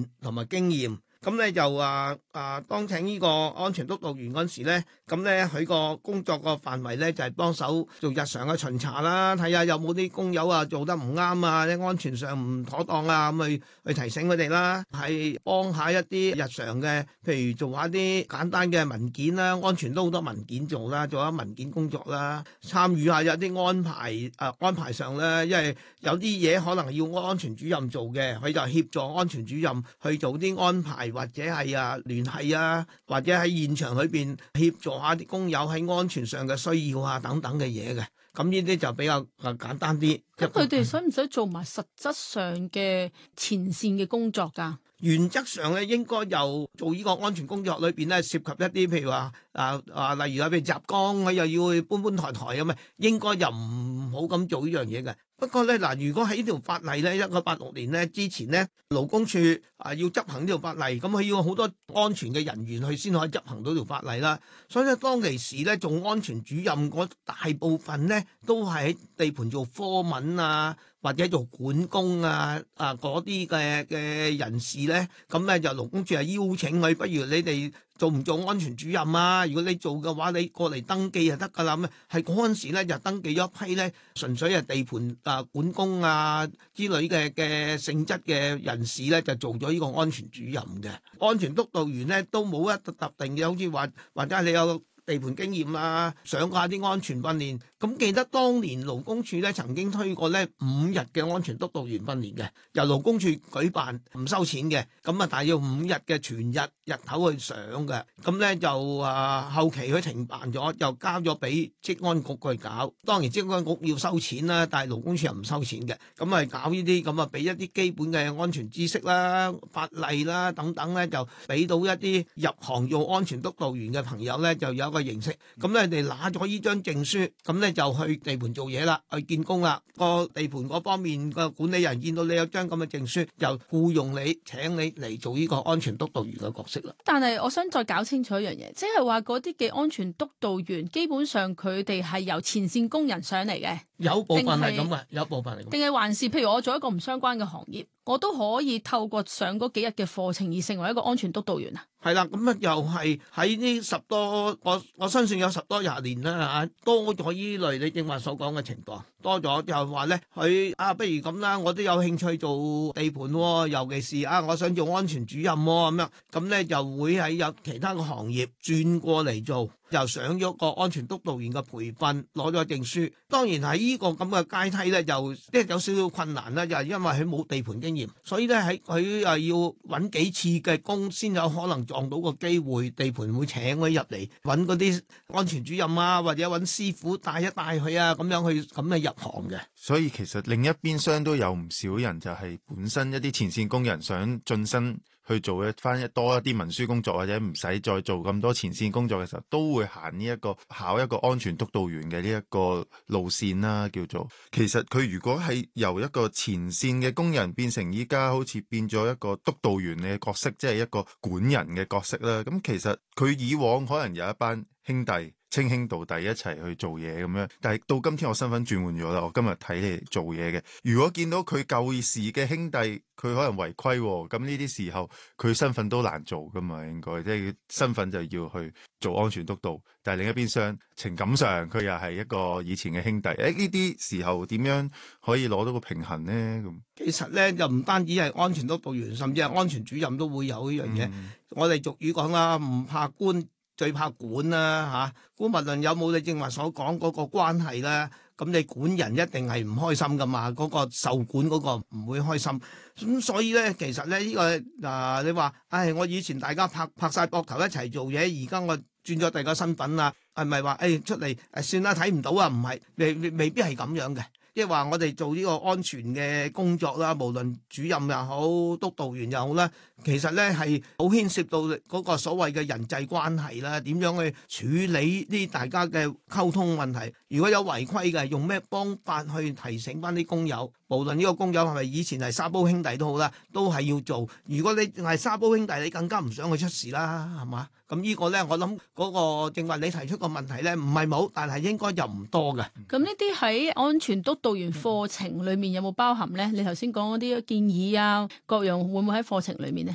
同埋經驗。咁咧就當請呢個安全督導員嗰陣時咧，咁咧佢個工作個範圍咧就係幫手做日常嘅巡查啦，睇下有冇啲工友做得唔啱啊，啲安全上唔妥當啊，咁去提醒佢哋啦，係幫下一啲日常嘅，譬如做下啲簡單嘅文件啦，安全都好多文件做啦，做下文件工作啦，參與下有啲安排上咧，因為有啲嘢可能要安全主任做嘅，佢就協助安全主任去做啲安排。或者係聯繫啊，或者喺現場裏邊協助下啲工友喺安全上嘅需要啊等等嘅嘢嘅，咁呢啲就比較簡單啲。 咁佢哋使唔使做埋實質上嘅前線嘅工作㗎？ 原則上咧，應該又做呢個安全工作裏邊咧，涉及一啲譬如話例如譬如閘崗，佢又要去搬抬咁啊，應該又唔好咁做呢樣嘢嘅。不過咧如果喺呢條法例咧，1986年咧之前咧，勞工處要執行呢條法例，咁佢要好多安全嘅人員去先可以執行到條法例啦。所以咧當其時咧做安全主任嗰大部分咧都係喺地盤做科文啊，或者做管工嗰啲嘅人士咧，咁咧就勞工處係邀請佢，不如你哋做唔做安全主任啊？如果你做嘅話，你過嚟登記就得㗎啦。咁係嗰陣時咧就登記咗一批咧，純粹係地盤管工之類嘅性質嘅人士咧，就做咗呢個安全主任嘅。安全督導員咧都冇一特定嘅，好似話或者你有地盤經驗上下啲安全訓練。咁記得當年勞工處咧曾經推過咧5日嘅安全督導員訓練嘅，由勞工處舉辦，唔收錢嘅，咁但係要5日嘅全日頭去上嘅。咁咧就後期佢停辦咗，又交咗俾職安局去搞。當然職安局要收錢啦，但係勞工處又唔收錢嘅。咁搞呢啲咁俾一啲基本嘅安全知識啦、法例啦等等咧，就俾到一啲入行做安全督導員嘅朋友咧，就有一個認識。咁咧你拿咗呢張證書，咁咧就去地盤做嘢啦，去見工啦。個地盤嗰方面個管理人見到你有張咁嘅證書，就僱用你，請你嚟做呢個安全督導員嘅角色啦。 但係我想再搞清楚一樣嘢，即係話嗰啲嘅安全督導員，基本上佢哋係由前線工人上嚟嘅， 有部分係咁嘅，有部分係咁。 定係還是譬如我做一個唔相關嘅行業，我都可以透過上嗰幾日嘅課程而成為一個安全督導員啊？ 係啦，咁又係喺呢10多，我相信有10多20年啦多咗依類你正話所講嘅情況，多咗就係話咧，佢不如咁啦，我都有興趣做地盤喎，尤其是我想做安全主任喎，咁咧就會喺有其他嘅行業轉過嚟做，又上咗個安全督導員嘅培訓，攞咗證書。當然喺呢個咁嘅階梯咧，就即係有少少困難啦，就係因為佢冇地盤經驗，所以咧喺佢要揾幾次嘅工先有可能撞到個機會，地盤會請佢入嚟揾嗰啲安全主任或者揾師傅帶一帶佢咁樣去入行嘅。 所以其實另一邊廂都有唔少人就係本身一啲前線工人想晉身去做多一啲文書工作，或者唔使再做咁多前線工作嘅時候，都會行呢一個考一個安全督導員嘅呢一個路線啦，叫做。其實佢如果係由一個前線嘅工人變成依家好似變咗一個督導員嘅角色，即係一個管人嘅角色啦。咁其實佢以往可能有一班兄弟稱兄道弟一齊去做嘢咁樣，但係到今天我身份轉換咗啦，我今日睇你做嘢嘅。如果見到佢舊時嘅兄弟，佢可能違規喎，咁呢啲時候佢身份都難做噶嘛，應該即係身份就要去做安全督導，但係另一邊廂情感上佢又係一個以前嘅兄弟，呢啲時候點樣可以攞到個平衡呢？咁其實咧就唔單止係安全督導員，甚至係安全主任都會有呢樣嘢。我哋俗語講啦，唔怕官，最怕管啦嚇。無論有冇你正話所講嗰個關係啦，咁你管人一定係唔開心噶嘛，嗰個受管嗰個唔會開心。咁所以咧，其實咧呢個你話，我以前大家拍晒膊頭一齊做嘢，而家我轉咗第二個身份啦，係咪話出嚟算啦睇唔到啊？唔係，未必係咁樣嘅。即係話我哋做呢個安全嘅工作啦，無論主任又好，督導員又好啦，其實咧係好牽涉到嗰個所謂嘅人際關係啦，點樣去處理呢大家嘅溝通問題。如果有違規嘅，用咩方法去提醒翻啲工友？無論呢個工友係咪以前係沙煲兄弟都好啦，都係要做。如果你係沙煲兄弟，你更加唔想佢出事啦，係嘛？咁呢個咧，我諗嗰個正話你提出個問題咧，唔係冇，但係應該又唔多嘅。 咁呢啲喺安全督導員課程裏面有冇包含咧？你頭先講嗰啲建議各樣會唔會喺課程裏面咧？